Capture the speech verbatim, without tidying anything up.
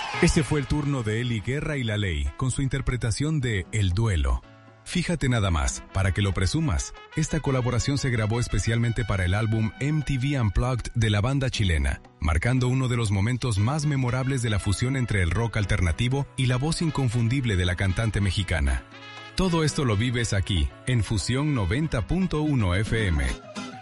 Este fue el turno de Eli Guerra y La Ley, con su interpretación de El Duelo. Fíjate nada más, para que lo presumas, esta colaboración se grabó especialmente para el álbum M T V Unplugged de la banda chilena, marcando uno de los momentos más memorables de la fusión entre el rock alternativo y la voz inconfundible de la cantante mexicana. Todo esto lo vives aquí, en Fusión noventa punto uno F M.